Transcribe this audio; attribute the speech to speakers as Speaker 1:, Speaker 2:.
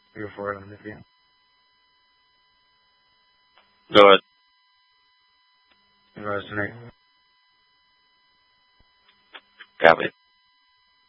Speaker 1: Go for it on the field.
Speaker 2: Go ahead.
Speaker 1: Resonate.
Speaker 2: Copy.